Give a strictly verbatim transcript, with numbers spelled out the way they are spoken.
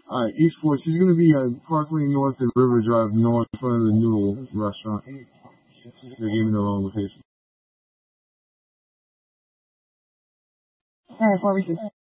All right, East Fourth. She's gonna be at Park Lane North and River Drive North, in front of the Newell restaurant. They're giving the wrong location. All right, four weeks.